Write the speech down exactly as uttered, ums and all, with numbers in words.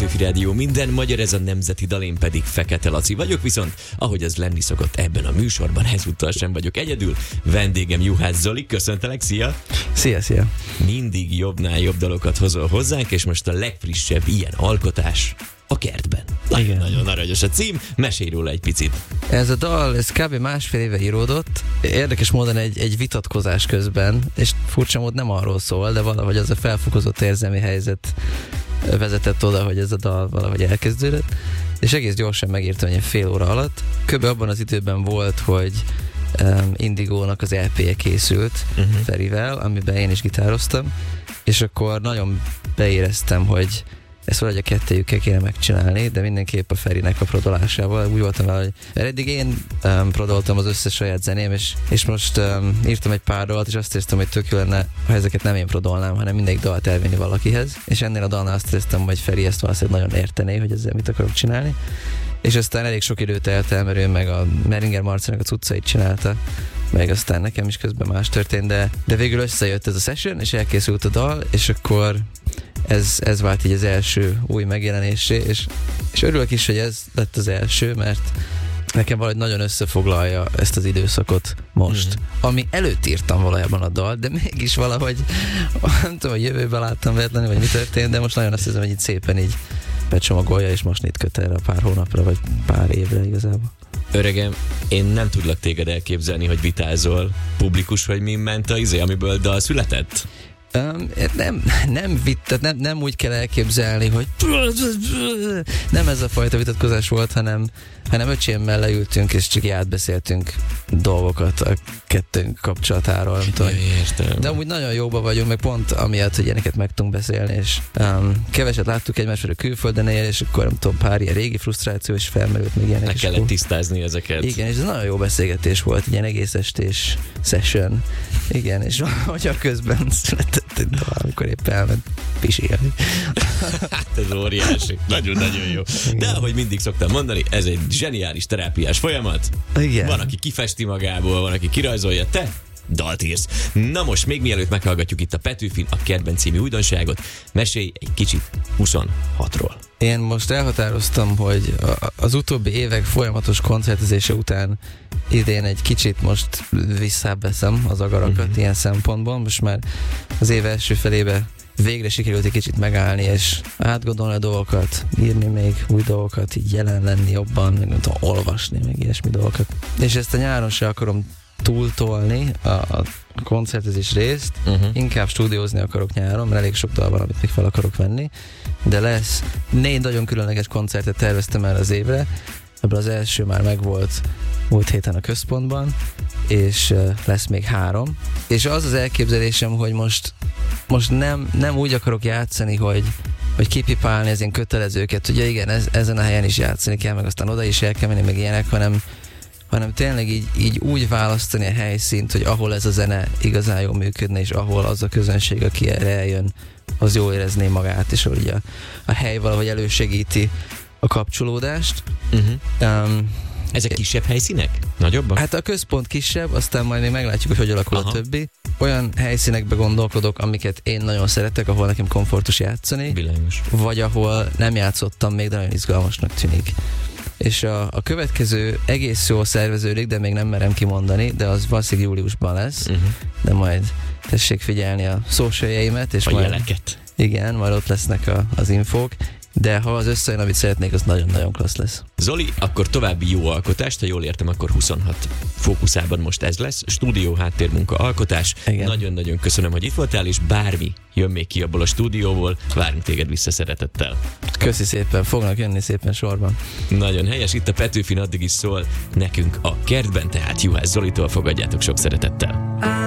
Petőfi Rádió minden magyar, ez a nemzeti dal, én pedig Fekete Laci vagyok, viszont ahogy ez lenni szokott ebben a műsorban, ezúttal sem vagyok egyedül. Vendégem Juhász Zoli, köszöntelek, szia! Szia, szia! Mindig jobbnál jobb dalokat hozol hozzánk, és most a legfrissebb ilyen alkotás A kertben. Nagyon, nagyon aranyos a cím, mesélj róla egy picit. Ez a dal, ez kb. Másfél éve íródott. Érdekes módon egy, egy vitatkozás közben, és furcsa mód nem arról szól, de valahogy az a felfokozott érzelmi helyzet vezetett oda, hogy ez a dal valahogy elkezdődött. És egész gyorsan megírtam egy fél óra alatt. Kb. Abban az időben volt, hogy um, Indigónak az é pé-je készült uh-huh. Ferivel, amiben én is gitároztam, és akkor nagyon beéreztem, hogy ezt valahogy a kettőjükkel kéne megcsinálni, de mindenképp a Ferinek a prodolásával. Úgy voltam vele, hogy eddig én um, prodoltam az összes saját zeném, és, és most um, írtam egy pár dalt, és azt éreztem, hogy tök jó lenne, ha ezeket nem én prodolnám, hanem mindegyik dalt elvinni valakihez. És ennél a dalnál azt éreztem, hogy Feri ezt valószínűleg nagyon értené, hogy ezzel mit akarok csinálni. És aztán elég sok időt telt el, mert ő meg a Meringer Marcinak a cuccait csinálta, meg aztán nekem is közben más történt, de, de végül összejött ez a session, és elkészült a dal, és akkor ez, ez vált így az első új megjelenésé, és, és örülök is, hogy ez lett az első, mert nekem valahogy nagyon összefoglalja ezt az időszakot most. Mm-hmm. Ami előtt írtam valójában a dal, de mégis valahogy, nem tudom, hogy jövőben láttam véletlenül, vagy mi történt, de most nagyon azt hiszem, hogy itt szépen így becsomagolja, és most itt köt erre pár hónapra, vagy pár évre igazából. Öregem, én nem tudlak téged elképzelni, hogy vitázol. Publikus vagy mi ment a izé, amiből dal született? Um, nem, nem, vit, nem, nem úgy kell elképzelni, hogy nem ez a fajta vitatkozás volt, hanem, hanem öcsémmel leültünk, és csak átbeszéltünk dolgokat a kettőnk kapcsolatáról. Nem tudom. Értem. De amúgy nagyon jóban vagyunk, meg pont amiatt, hogy ilyeneket meg tudunk beszélni, és um, keveset láttuk egymást, a külföldön él, és akkor nem tudom, pár ilyen régi frusztráció is felmerült még ilyenek. Meg kellett akkor tisztázni ezeket. Igen, és ez nagyon jó beszélgetés volt, ilyen egész estés session. Igen, és hogy a közben született egy dal, amikor épp elment pisilni. Hát ez óriási. Nagyon-nagyon jó. De ahogy mindig szoktam mondani, ez egy zseniális terápiás folyamat. Igen. Van, aki kifesti magából, van, aki kirajzolja, te dalt írsz. Na most, még mielőtt meghallgatjuk itt a Petőfin A kertben című újdonságot, mesélj egy kicsit huszonhatról. Én most elhatároztam, hogy az utóbbi évek folyamatos koncertezése után idén egy kicsit most visszábbeszem az agarakat uh-huh. ilyen szempontból. Most már az év első felébe végre sikerült egy kicsit megállni, és átgondolni a dolgokat, írni még új dolgokat, így jelen lenni jobban, meg nem tudom, olvasni, meg ilyesmi dolgokat. És ezt a nyáron se akarom túltolni a, a koncertezés részt, uh-huh. inkább stúdiózni akarok nyáron, mert elég sok dal van, amit még fel akarok venni, de lesz négy nagyon különleges koncertet terveztem el az évre, ebből az első már megvolt múlt héten a Központban, és lesz még három, és az az elképzelésem, hogy most, most nem, nem úgy akarok játszani, hogy hogy kipipálni az ilyen kötelezőket, hogy ja igen, ez, ezen a helyen is játszani kell, meg aztán oda is el kell menni, meg ilyenek, hanem hanem tényleg így, így úgy választani a helyszínt, hogy ahol ez a zene igazán jól működne, és ahol az a közönség, aki erre eljön, az jól érezné magát, és hogy a, a hely valahogy elősegíti a kapcsolódást. Uh-huh. Um, Ezek kisebb helyszínek? Nagyobbak? Hát a Központ kisebb, aztán majd még meglátjuk, hogy hogy alakul Aha. a többi. Olyan helyszínekbe gondolkodok, amiket én nagyon szeretek, ahol nekem komfortos játszani. Bilányos. Vagy ahol nem játszottam még, de nagyon izgalmasnak tűnik. És a, a következő egész jól szerveződik, de még nem merem kimondani, de az valószínűleg júliusban lesz, uh-huh. de majd tessék figyelni a socialjeimet, és a majd, jeleket. Igen, majd ott lesznek a, az infók, de ha az összejön, amit szeretnék, az nagyon-nagyon klassz lesz. Zoli, akkor további jó alkotást, ha jól értem, akkor huszonhat fókuszában most ez lesz. Stúdió, háttérmunka, alkotás. Igen. Nagyon-nagyon köszönöm, hogy itt voltál, és bármi jön még ki abból a stúdióból, várunk téged vissza szeretettel. Köszi szépen, fognak jönni szépen sorban. Nagyon helyes, itt a Petőfin addig is szól nekünk A kertben, tehát Juhász Zolitól fogadjátok sok szeretettel.